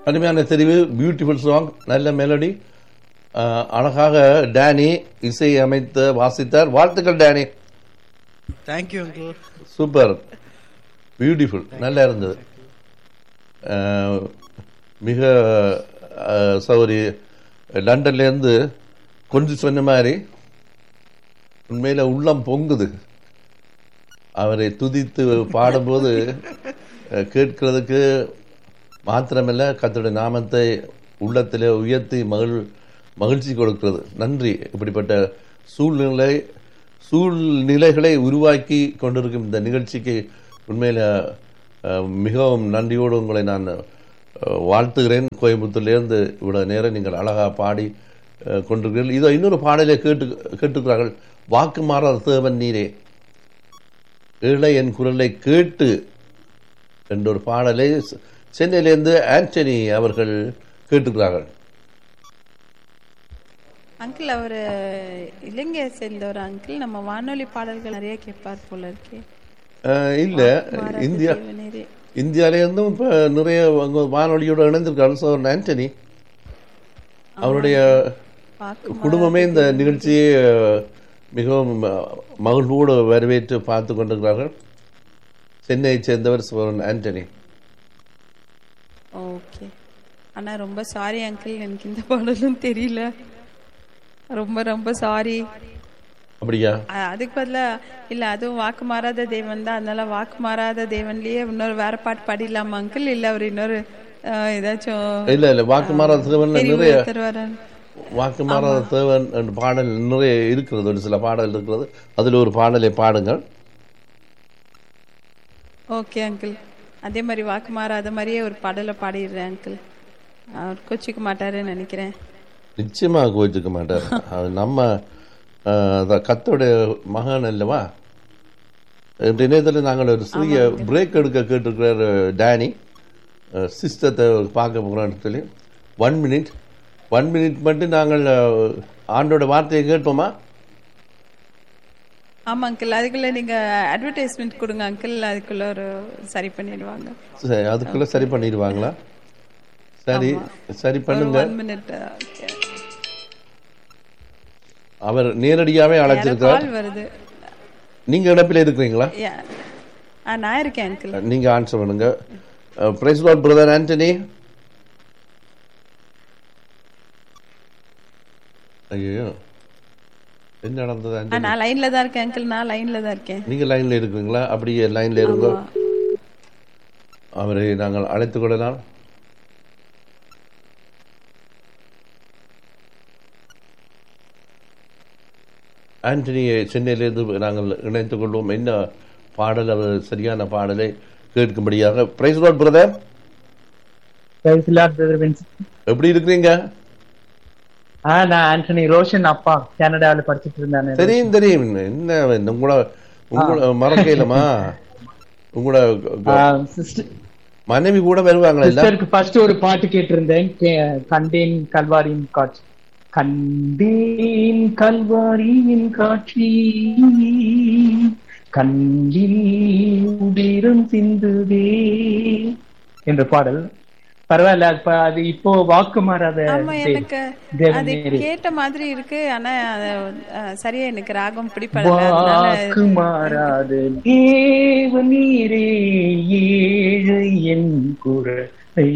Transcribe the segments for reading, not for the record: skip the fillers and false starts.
அருமையான தெரிவு, beautiful song, நல்ல மெலடி, அழகாக டேனி இசை அமைத்து வாசித்தார். வாழ்த்துக்கள் Danny. Thank you uncle. Super, beautiful, நல்லா இருந்தது. மிக சௌரி லண்டன்லேருந்து கொஞ்சம் சொன்ன மாதிரி உண்மையில் உள்ளம் பொங்குது. அவரை துதித்து பாடும்போது கேட்கிறதுக்கு மாத்திரமல்ல, கர்த்தருடைய நாமத்தை உள்ளத்தில் உயர்த்தி மகிழ்ச்சி கொடுக்கிறது. நன்றி. இப்படிப்பட்ட சூழ்நிலைகளை உருவாக்கி கொண்டிருக்கும் இந்த நிகழ்ச்சிக்கு உண்மையில் மிகவும் நன்றியோடு உங்களை நான் வாழ்த்துகிறேன். கோயம்புத்தூர்லேருந்து இவ்வளவு நேரம் நீங்கள் அழகாக பாடி கொண்டிருக்கிறீர்கள். இதோ இன்னொரு பாடலை கேட்டுக்கிறார்கள். வாக்கு மாறாத தேவன் நீரே, ஏழை என் குரலை கேட்டு என்ற ஒரு பாடலை சென்னையிலிருந்து ஆண்டனி அவர்கள் கேட்டுக்கிறார்கள். அங்கிள், அவர் இலங்கையை சேர்ந்த ஒரு அங்கிள். நம்ம வானொலி பாடல்கள் நிறைய கேட்பார் போல இருக்கே. இல்ல, இந்தியாவிலேருந்தும் இப்போ நிறைய வானொலியோடு இணைந்திருக்காரு. ஸோ ஆண்டனி அவருடைய குடும்பமே இந்த நிகழ்ச்சியை மிகவும் மகிழ்வோடு வரவேற்று பார்த்து கொண்டிருக்கிறார்கள். சென்னையை சேர்ந்தவர் சோரன் ஆண்டனி. ஓகே. ஆனால் ரொம்ப சாரி அங்கிள், எனக்கு இந்த பாடலும் தெரியல. ரொம்ப ரொம்ப சாரி. அப்படியா? அதுக்கு பதிலா இல்ல, அதுவும் வாக்கு மாறாத தேவன் தான், அதனால வாக்கு மாறாத தேவன்லயே இன்னொரு வேற பாட்டு பாடிடலாமா அங்கிள்? இல்ல அவர் இன்னொரு ஏதாச்சும்? இல்ல, வாக்கு மாறாத தேவன் நிறைய வாக்கு மாறாத தேவன் பாடல் நிறைய இருக்கிறது. ஒரு சில பாடல் இருக்கிறது, அதுல ஒரு பாடலை பாடுங்கள். ஓகே அங்கிள், அதே மாதிரி வாக்கு மாறாத மாதிரியே ஒரு பாடலை பாடிடுறேன் அங்கிள். அவர் கோச்சிக்க மாட்டாருன்னு நினைக்கிறேன். நிச்சயமாக கோச்சிக்க மாட்டார். அது நம்ம கர்த்தருடைய மகன் அல்லவா. இணையத்தில் நாங்கள் ஒரு சிறிய பிரேக் எடுக்க கேட்டிருக்கிறார் டேனி. சிஸ்டத்தை பார்க்க போகிறோன்னு சொல்லி 1 மினிட் மட்டும் நாங்கள் ஆண்டோட வார்த்தையை கேட்போமா? ஆமா அங்கிள், அதுக்குள்ள நீங்க அட்வர்டைஸ்மெண்ட் கொடுங்க அங்கிள், அதுக்குள்ள ஒரு சரி பண்ணிடுவாங்க. அதுக்குள்ள சரி பண்ணிடுவாங்களா? சரி பண்ணுங்க. 1 மினிட். அவர் நேரடியாவே அழைச்சிருக்கார். நீங்க இடப்பில் இருக்கிறீங்களா? நான் இருக்கேன் அங்கிள். நீங்க ஆன்சர் பண்ணுங்க. Price Lord brother Antony. ஐயோ, என்ன நடந்தது? நான் லைன்ல தான் இருக்கேன் அங்கிள், நான் லைன்ல தான் இருக்கேன். நீங்க லைன்ல இருக்கீங்களா? அப்படியே லைன்ல இருங்க. அவரை நாங்கள் அழைத்துக் கொள்ளலாம். ஆண்டனியை சென்னையிலிருந்து நாங்கள் இணைத்துக் கொள்வோம். என்ன பாடல், அவர் சரியான பாடலை கேட்கும்படியாக. Price Lord brother. எப்படி இருக்கிறீங்க? நான் ஆண்டனி ரோஷன் அப்பா, கனடால படிச்சிட்டு இருந்தேன். தெரியும். என்ன உங்களோட மறக்கலமா? உங்களோட மனைவி கூட வருவாங்களா? சிஸ்டருக்கு ஃபர்ஸ்ட் ஒரு பாட்டு கேட்டிருந்தேன், கண்டேன் கல்வாரியின் காட்சி. கண்டேன் கல்வாரியின் காட்சி, கண்ணில் உதிரம் சிந்துவே என்ற பாடல். பரவாயில்ல, அது இப்போ வாக்கு மாறாத. எனக்கு அது கேட்ட மாதிரி இருக்கு, ஆனா சரியா எனக்கு ராகம் பிடிப்படல. வாக்கு மாறாத தேவநீரே, ஏழை என் குரலை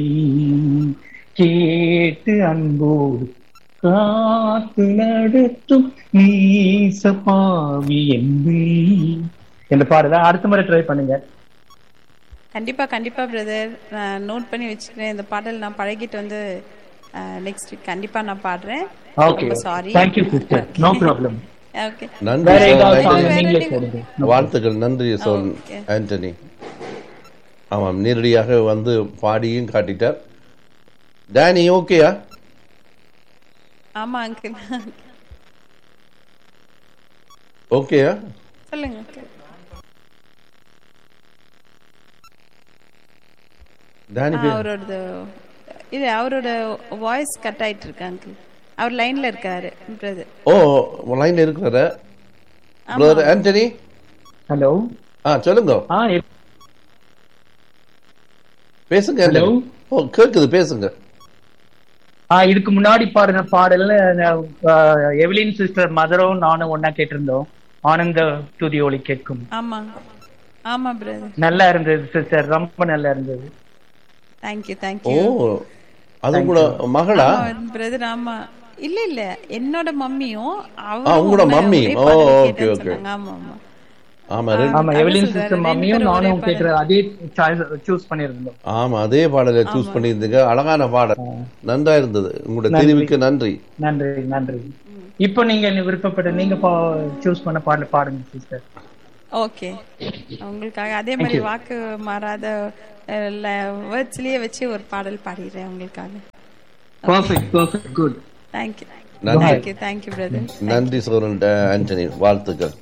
கேட்டு அன்போடு காத்து நடத்தும் நீசபாவி என்ற பாடல அடுத்த முறை ட்ரை பண்ணுங்க. கண்டிப்பா பிரதர், நான் நோட் பண்ணி வச்சுக்கிறேன். இந்த பாடல் நான் பழகிட்டு வந்து நெக்ஸ்ட் வீக் கண்டிப்பா நான் பாடுறேன். Okay, sorry. Thank you sister, no problem. Okay, நன்றி. வாழ்த்துக்கள். நன்றி சோல் ஆண்டனி. ஆமாம், நேரடியாக வந்து பாடியும் காட்டிட்டார். டேனி ஓகேயா? ஆமா அங்கிள். ஓகேயா? சொல்லுங்க அங்கிள். அவரோட வாய்ஸ் கட் ஆயிட்டு இருக்கு அங்கிள். அவர் லைன்ல இருக்காரு பிரதர். ஓ, லைன்ல இருக்காரு பிரதர் ஆண்டனி. ஹலோ, சொல்லுங்க. பேசுங்க. Hello? ஓ, கேக்குது, பேசுங்க. இதுக்கு முன்னாடி பாடின பாடல்ல எவலின் சிஸ்டர் மதரும் நானும் ஒன்னா கேட்டிருந்தோம். ஆனந்த துதி ஒளி கேட்கும். ஆமா ஆமா பிரதர். நல்லா இருந்தது சிஸ்டர், ரொம்ப நல்லா இருந்தது. தேங்க்யூ ஓ, தேங்க்யூ அது கூட மகளா? பிரதர். ஆமா, இல்ல இல்ல, என்னோட மம்மியும் உங்களோட மம்மி. ஓ, ஓகே ஓகே. ஆமா ஆமா ஆமா, ஆமா, எவலின் சிஸ்டர் மம்மியும் நானும் கேட்கிற அதே சூஸ் பண்ணிருந்தோம். ஆமா, அதே பாடலை சூஸ் பண்ணியிருந்தீங்க. அழகான பாடல், நன்றா இருந்தது. உங்களுடைய தெரிவுக்கு நன்றி. நன்றி நன்றி. இப்போ நீங்க விருப்பப்பட்ட நீங்க சூஸ் பண்ண பாடல் பாடுங்க சிஸ்டர். ஓகே, உங்களுக்காக அதே மாதிரி வாக்கு மாறாத வேர்ட்ஸ்லயே வச்சு ஒரு பாடல் பாடிடுறேன் உங்களுக்காக. Perfect perfect, good. தேங்க்யூ நன்றி. Thank you thank you brother. நன்றி சோரன் ஆண்டனி, வாழ்த்துக்கள்.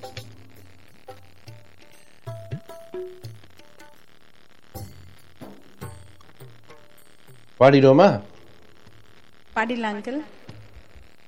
பாடிடுவோமா? பாடிடலாம் அங்கிள்.